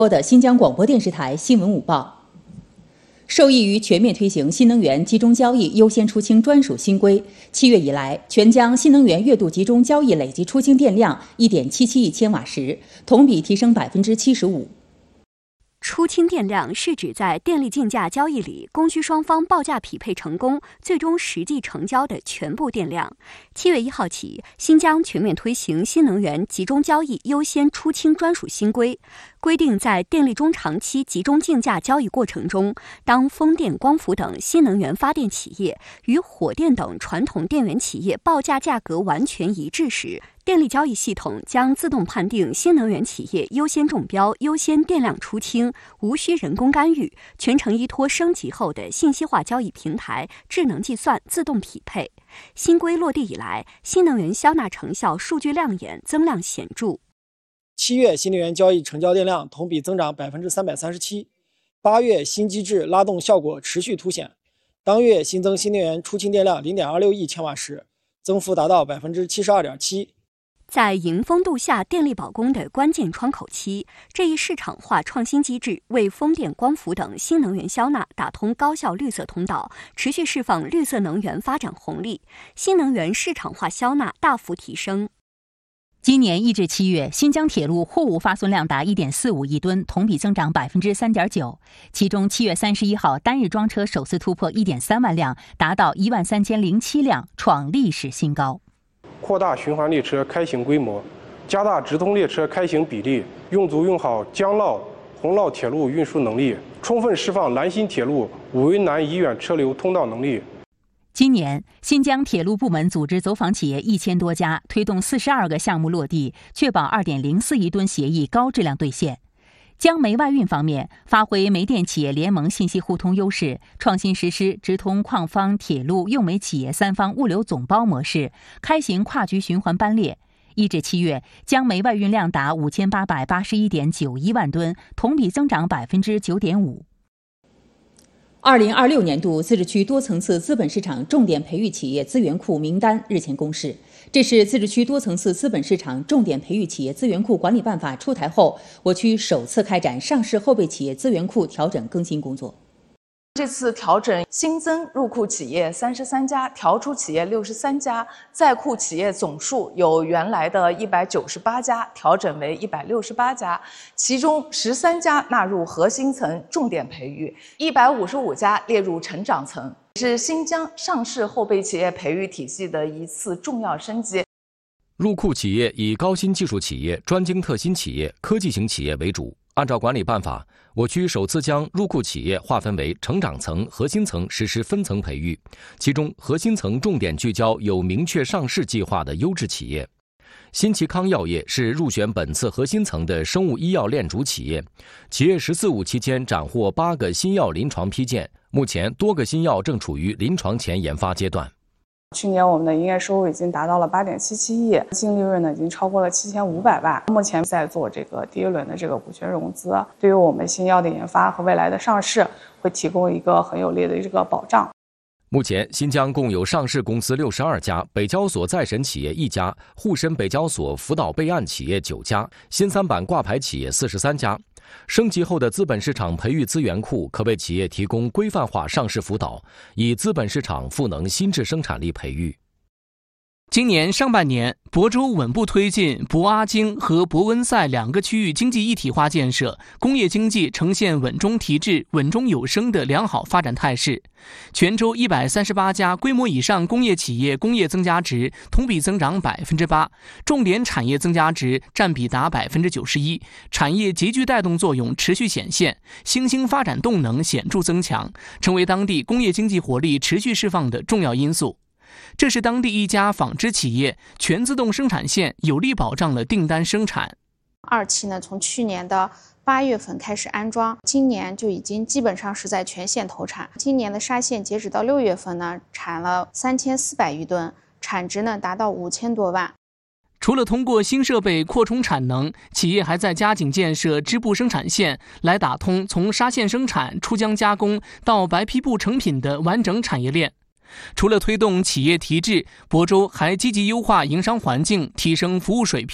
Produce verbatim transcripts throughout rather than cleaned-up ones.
播的新疆广播电视台新闻午报。受益于全面推行新能源集中交易优先出清专属新规，七月以来，全疆新能源月度集中交易累计出清电量 一点七七亿千瓦时，同比提升百分之七十五。 出清电量是指在电力竞价交易里，供需双方报价匹配成功，最终实际成交的全部电量。七月一号起，新疆全面推行新能源集中交易优先出清专属新规，规定在电力中长期集中竞价交易过程中，当风电、光伏等新能源发电企业与火电等传统电源企业报价价格完全一致时，电力交易系统将自动判定新能源企业优先中标、优先电量出清，无需人工干预，全程依托升级后的信息化交易平台智能计算自动匹配。新规落地以来，新能源销纳成效数据亮眼，增量显著。 七月新能源交易成交电量同比增长百分之三百三十七，八月新机制拉动效果持续凸显，当月新增新能源出清电量 零点二六亿千瓦时，增幅达到百分之七十二点七。 在迎风度夏电力保供的关键窗口期，这一市场化创新机制为风电、光伏等新能源销纳打通高效绿色通道，持续释放绿色能源发展红利，新能源市场化销纳大幅提升。 今年一至七月，新疆铁路货物发送量达 一点四五亿吨，同比增长百分之三点九。其中，七月三十一号单日装车首次突破 一点三万辆，达到一万三千零七辆，创历史新高。 扩大循环列车开行规模，加大直通列车开行比例，用足用好江涝、洪涝铁路运输能力，充分释放兰新铁路武威南宜远车流通道能力。 今年，新疆铁路部门组织走访企业一千多家，推动四十二个项目落地，确保 二点零四亿吨协议高质量兑现。江煤外运方面，发挥煤电企业联盟信息互通优势，创新实施直通矿方、铁路、用煤企业三方物流总包模式，开行跨局循环班列。一至七月，江煤外运量达五千八百八十一点九一万吨，同比增长百分之九点五。二零二六年度自治区多层次资本市场重点培育企业资源库名单日前公示，这是自治区多层次资本市场重点培育企业资源库管理办法出台后，我区首次开展上市后备企业资源库调整更新工作。 这次调整新增入库企业三十三家，调出企业六十三家，在库企业总数由原来的一百九十八家调整为一百六十八家，其中十三家纳入核心层重点培育，一百五十五家列入成长层，是新疆上市后备企业培育体系的一次重要升级。 入库企业以高新技术企业、专精特新企业、科技型企业为主。按照管理办法，我区首次将入库企业划分为成长层、核心层实施分层培育，其中核心层重点聚焦有明确上市计划的优质企业。新奇康药业是入选本次核心层的生物医药链主企业，企业“十四五”期间斩获八个新药临床批件，目前多个新药正处于临床前研发阶段。 去年我们的营业收入已经达到了 八点七七亿，净利润呢已经超过了七千五百万。目前在做这个第一轮的这个股权融资，对于我们新药的研发和未来的上市会提供一个很有力的这个保障。 目前，新疆共有上市公司六十二家，北交所在审企业一家，沪深北交所辅导备案企业九家，新三板挂牌企业四十三家。升级后的资本市场培育资源库可为企业提供规范化上市辅导，以资本市场赋能新质生产力培育。 今年上半年，亳州稳步推进亳阿京和亳温塞两个区域经济一体化建设，工业经济呈现稳中提质、稳中有升的良好发展态势。全州一百三十八家规模以上工业企业工业增加值同比增长百分之八，重点产业增加值占比达百分之九十一，产业集聚带动作用持续显现，新兴发展动能显著增强，成为当地工业经济活力持续释放的重要因素。这是当地一家纺织企业全自动生产线有力保障了订单生产。 二期呢，从去年的八月份开始安装，今年就已经基本上是在全线投产。今年的纱线截止到六月份呢，产了三千四百余吨，产值呢达到五千多万。 除了通过新设备扩充产能，企业还在加紧建设织布生产线，来打通从纱线生产、出浆加工到白坯布成品的完整产业链。除了推动企业提质，亳州还积极优化营商环境，提升服务水平，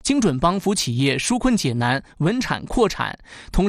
精准帮扶企业纾困解难、稳产扩产，同时